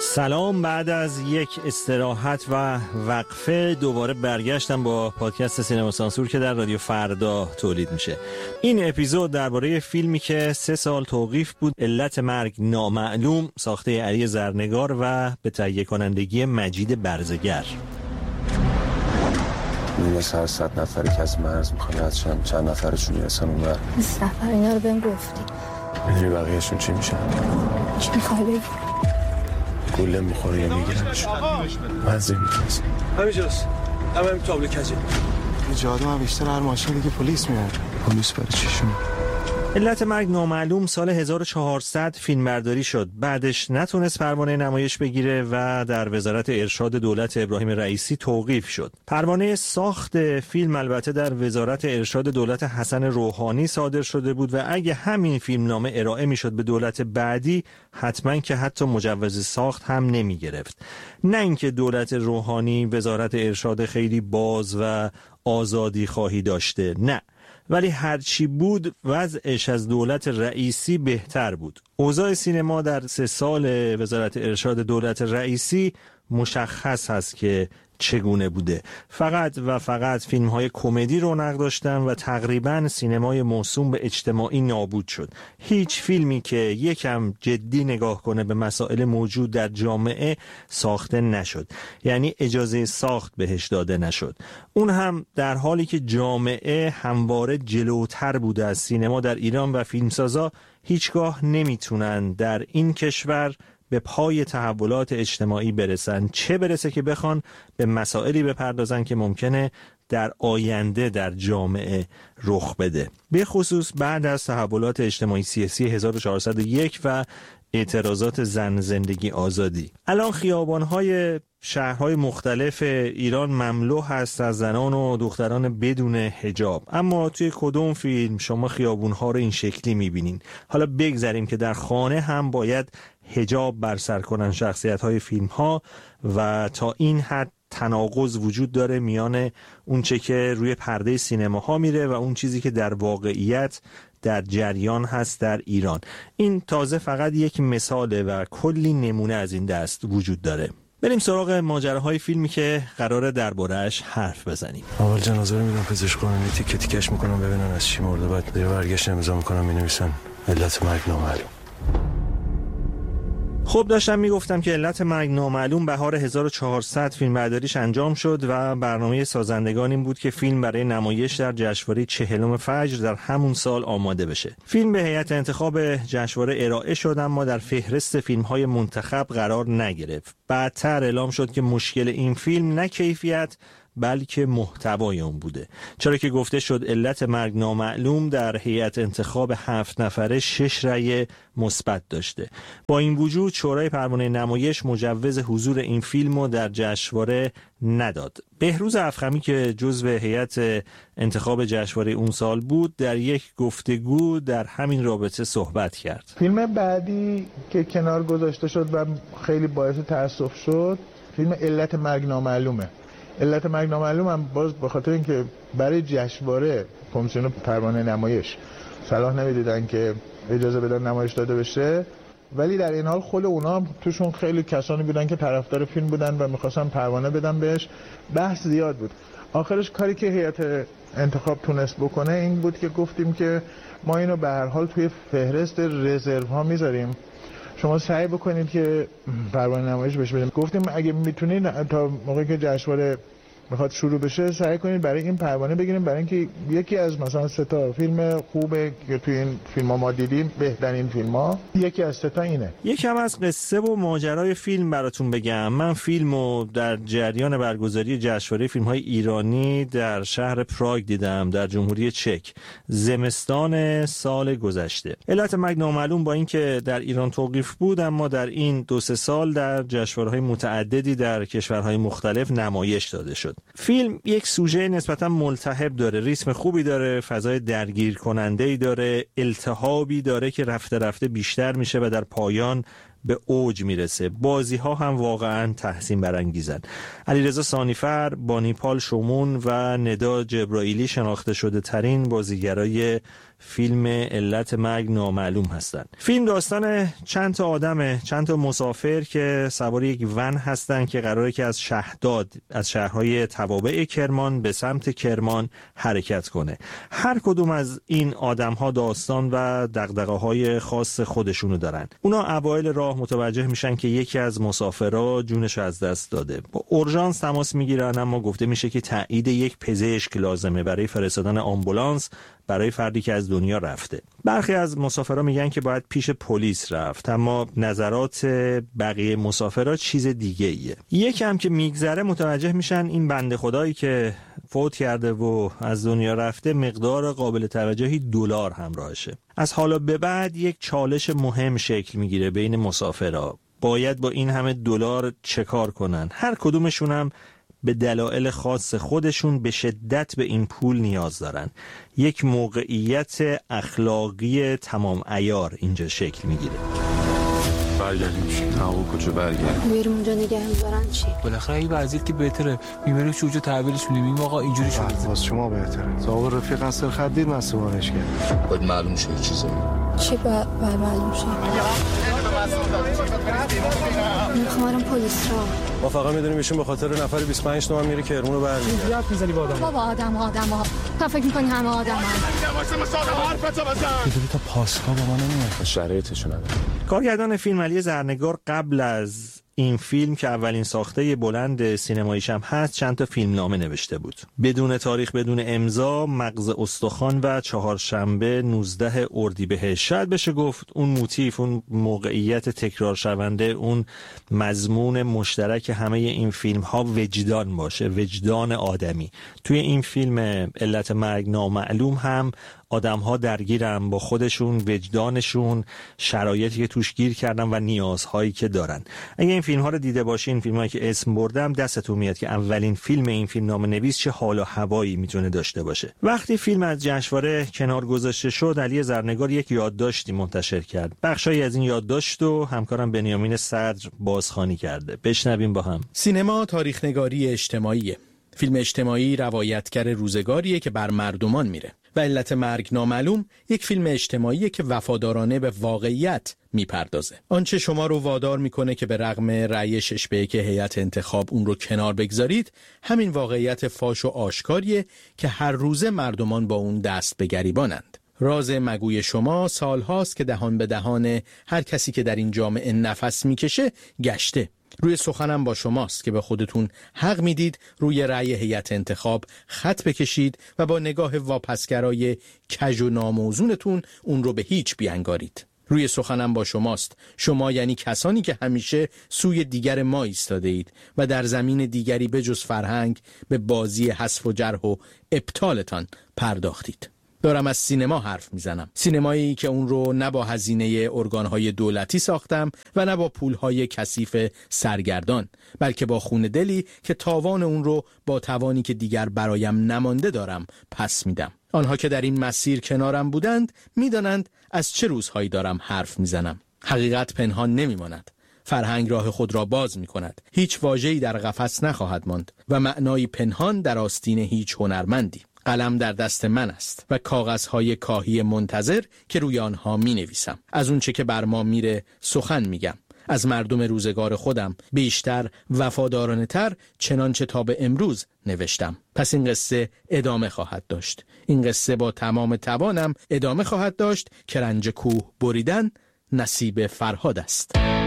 سلام، بعد از یک استراحت و وقفه دوباره برگشتم با پادکست سینما سانسور که در رادیو فردا تولید میشه. این اپیزود درباره فیلمی که 3 سال توقیف بود، علت مرگ نامعلوم، ساخته علی زرنگار و به تهیه کنندگی مجید برزگر. مثل هر 100 نفری که از مرز میخوان رد شن، چند نفرشون میرسن اونور؟ 20 نفر. اینا رو بهم گفتی. میدونی بقیهشون چی میشن؟ چی میخوای بگی؟ گله میخوره یا میگیرنشون. من زیر میتونست همینجاست. همین تابلو کجی جادو هم بیشتر هر ماشین دیگه پلیس میاد. پلیس برای چیشونه؟ علت مرگ نامعلوم سال 1400 فیلمبرداری شد. بعدش نتونست پروانه نمایش بگیره و در وزارت ارشاد دولت ابراهیم رئیسی توقیف شد. پروانه ساخت فیلم البته در وزارت ارشاد دولت حسن روحانی صادر شده بود و اگه همین فیلمنامه ارائه میشد به دولت بعدی، حتما که حتی مجوز ساخت هم نمی گرفت. نه اینکه دولت روحانی وزارت ارشاد خیلی باز و آزادی خواهی داشته، نه، ولی هرچی بود وضعش از دولت رئیسی بهتر بود. اوضاع سینما در 3 سال وزارت ارشاد دولت رئیسی مشخص هست که چگونه بوده. فقط فیلم‌های کمدی رونق داشتن و تقریباً سینمای موسوم به اجتماعی نابود شد. هیچ فیلمی که یکم جدی نگاه کنه به مسائل موجود در جامعه ساخته نشد. یعنی اجازه ساخت بهش داده نشد. اون هم در حالی که جامعه همواره جلوتر بوده از سینما در ایران و فیلمسازا هیچگاه نمیتونن در این کشور به پای تحولات اجتماعی برسن، چه برسه که بخوان به مسائلی بپردازن که ممکنه در آینده در جامعه رخ بده، به خصوص بعد از تحولات اجتماعی سیاسی 1401 و اعتراضات زن زندگی آزادی. الان خیابان‌های شهرهای مختلف ایران مملو هست از زنان و دختران بدون حجاب، اما توی کدوم فیلم شما خیابون‌ها رو این شکلی می‌بینین؟ حالا بگذاریم که در خانه هم باید حجاب بر سر کنن شخصیت‌های فیلم‌ها و تا این حد تناقض وجود داره میان اون چه که روی پرده سینماها میره و اون چیزی که در واقعیت در جریان هست در ایران. این تازه فقط یک مثاله و کلی نمونه از این دست وجود داره. بریم سراغ ماجراهای فیلمی که قراره درباره‌اش حرف بزنیم. اول جنازه رو میدونم پزشک قانونی تیکه تیکش میکنم ببینن از چی مرده، بعد برگشت امضا میکنم مینویسن علت مرگ نامعلوم. خب داشتم میگفتم که علت مرگ نامعلوم بهار 1400 فیلمبرداریش انجام شد و برنامه سازندگان این بود که فیلم برای نمایش در جشنواره 40 فجر در همون سال آماده بشه. فیلم به هیئت انتخاب جشنواره ارائه شد اما در فهرست فیلم‌های منتخب قرار نگرفت. بعدتر اعلام شد که مشکل این فیلم نه کیفیت بلکه محتوای اون بوده، چرا که گفته شد علت مرگ نامعلوم در هیئت انتخاب 7 نفره 6 رأی مثبت داشته. با این وجود شورای پروانه نمایش مجوز حضور این فیلمو در جشنواره نداد. بهروز افخمی که جزو هیئت انتخاب جشنواره اون سال بود در یک گفتگو در همین رابطه صحبت کرد. فیلم بعدی که کنار گذاشته شد و خیلی باعث تأسف شد فیلم علت مرگ نامعلومه. علت مرگ نامعلوم هم باز به خاطر اینکه برای جشنواره کمیسیون پروانه نمایش صلاح نمیدیدن که اجازه بدن نمایش داده بشه، ولی در این حال خود اونا هم توشون خیلی کسانی بودن که طرفدار فیلم بودن و میخواستن پروانه بدن بهش. بحث زیاد بود. آخرش کاری که هیئت انتخاب تونست بکنه این بود که گفتیم که ما اینو به هر حال توی فهرست رزرو ها میذاریم، شما سعی بکنید که پروانه نمایش بشه بدیم. گفتیم اگه میتونید تا موقعی که جشنواره میخواد شروع بشه سعی کنید برای این پروانه بگیریم، برای اینکه یکی از مثلا 3 تا فیلم خوبه که توی این فیلم‌ها ما دیدیم، بهترین فیلم‌ها یکی از 3 تا اینه. یکم از قصه و ماجرای فیلم براتون بگم. من فیلمو در جریان برگزاری جشنواره فیلم‌های ایرانی در شهر پراگ دیدم، در جمهوری چک، زمستان سال گذشته. علت مرگ نامعلوم با اینکه در ایران توقیف بود اما در این 2-3 سال در جشنواره‌های متعددی در کشورهای مختلف نمایش داده شد. فیلم یک سوژه نسبتا ملتهب داره، ریتم خوبی داره، فضای درگیر کننده‌ای داره، التهابی داره که رفته رفته بیشتر میشه و در پایان به اوج میرسه. بازی ها هم واقعا تحسین برانگیزن. علیرضا سانیفر، بانیپال شومون و ندا جبرائیلی شناخته شده ترین بازیگرای فیلم علت مرگ نامعلوم هستند. فیلم داستان چند تا مسافر که سوار یک ون هستند که قراره که از شهداد، از شهرهای توابع کرمان به سمت کرمان حرکت کنه. هر کدوم از این آدم‌ها داستان و دغدغه‌های خاص خودشونو دارن. اونا اوایل راه متوجه میشن که یکی از مسافرها جونش از دست داده. با اورژانس تماس میگیرن، اما گفته میشه که تایید یک پزشک لازمه برای فرستادن آمبولانس برای فردی که از دنیا رفته. برخی از مسافرها میگن که باید پیش پلیس رفت، اما نظرات بقیه مسافرها چیز دیگه ایه. یکم که میگذره متوجه میشن این بنده خدایی که فوت کرده و از دنیا رفته مقدار قابل توجهی دلار همراهشه. از حالا به بعد یک چالش مهم شکل میگیره بین مسافرها. باید با این همه دلار چه کار کنن؟ هر کدومشون هم به دلایل خاص خودشون به شدت به این پول نیاز دارن. یک موقعیت اخلاقی تمام عیار اینجا شکل میگیره. برگردیم هوا کجا برگردیم؟ میریم اونجا نگه می‌دارن چی؟ بالاخره این وضعیت که بهتره میبریم شوجو تحویلش میدیم. این آقا اینجوری شده. واسه شما بهتره. زاغ رفیق اصل خدید مسئولانش کرد. باید معلوم شه چیزی. چی باید معلوم شه؟ میخوام پلیس را. ما فقط میدونیم ایشون به خاطر نفر 25 تومن میره کرمون رو برمی‌گرده. زیاد میزنی با آدم. بابا آدم‌ها. تا فکر می‌کنی همه آدم‌ها. میدونی تا پاسکا با ما نمیاد. شرایطشون نداره. کارگردان فیلم علی زرنگار قبل از این فیلم که اولین ساخته بلند سینماییش هم هست چند تا فیلمنامه نوشته بود. بدون تاریخ، بدون امضا، مغز استخوان و چهارشنبه 19 اردیبهشت. شاید بشه گفت اون موتیف، اون موقعیت تکرار شونده، اون مضمون مشترک همه این فیلم ها وجدان باشه، وجدان آدمی. توی این فیلم علت مرگ نامعلوم هم آدم ها درگیرن با خودشون، وجدانشون، شرایطی که توش گیر کردن و نیازهایی که دارن. اگه این فیلم ها رو دیده باشین، فیلم هایی که اسم بردم، دستتون میاد که اولین فیلم این فیلم نام نویس چه حال و هوایی میتونه داشته باشه. وقتی فیلم از جشنواره کنار گذاشته شد، علی زرنگار یک یادداشتی منتشر کرد. بخشایی از این یادداشت رو همکارم بنیامین صدر بازخوانی کرده. بشنویم با هم. سینما تاریخ‌نگاری اجتماعیه. فیلم اجتماعی روایتگر روزگاریه که بر مردمان میره. و علت مرگ نامعلوم یک فیلم اجتماعیه که وفادارانه به واقعیت میپردازه. آنچه شما رو وادار میکنه که به رغم رأی 6-1 هیئت انتخاب اون رو کنار بگذارید، همین واقعیت فاش و آشکاریه که هر روزه مردمان با اون دست به گریبانند. راز مگوی شما سالهاست که دهان به دهان هر کسی که در این جامعه نفس میکشه گشته. روی سخنم با شماست که به خودتون حق میدید روی رأی هیئت انتخاب خط بکشید و با نگاه واپسگرای کج و ناموزونتون اون رو به هیچ بیانگارید. روی سخنم با شماست. شما یعنی کسانی که همیشه سوی دیگر ما ایستاده اید و در زمین دیگری بجز فرهنگ به بازی حذف و جرح و ابطالتان پرداختید. دارم از سینما حرف میزنم. سینمایی که اون رو نه با هزینه ارگانهای دولتی ساختم و نه با پولهای کثیف سرگردان، بلکه با خون دلی که تاوان اون رو با توانی که دیگر برایم نمانده دارم پس میدم. آنها که در این مسیر کنارم بودند میدانند از چه روزهایی دارم حرف میزنم. حقیقت پنهان نمیماند. فرهنگ راه خود را باز می کند. هیچ واژه‌ای در قفس نخواهد ماند و معنای پنهان در آستین هیچ هنرمندی. قلم در دست من است و کاغذهای کاهی منتظر که روی آنها می نویسم. از اون چه که بر ما میره سخن میگم. از مردم روزگار خودم بیشتر وفادارانه تر چنانچه تا به امروز نوشتم. پس این قصه ادامه خواهد داشت. این قصه با تمام توانم ادامه خواهد داشت که رنج کوه بریدن نصیب فرهاد است.